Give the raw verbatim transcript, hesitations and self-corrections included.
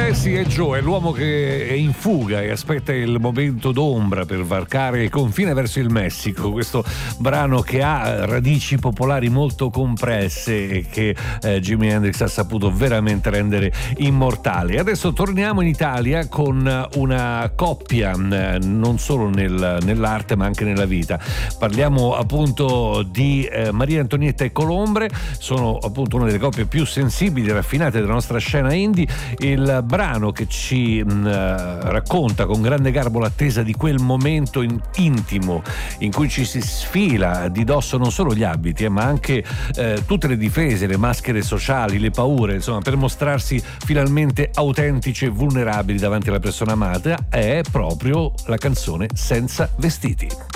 Eh sì, è Joe, è l'uomo che è in fuga e aspetta il momento d'ombra per varcare il confine verso il Messico. Questo brano che ha radici popolari molto compresse e che eh, Jimi Hendrix ha saputo veramente rendere immortale. Adesso torniamo in Italia con una coppia, eh, non solo nel, nell'arte ma anche nella vita. Parliamo appunto di eh, Maria Antonietta e Colombre, sono appunto una delle coppie più sensibili e raffinate della nostra scena indie. Il brano che ci mh, racconta con grande garbo l'attesa di quel momento in, intimo in cui ci si sfila di dosso non solo gli abiti eh, ma anche eh, tutte le difese, le maschere sociali, le paure, insomma, per mostrarsi finalmente autentici e vulnerabili davanti alla persona amata, è proprio la canzone Senza vestiti.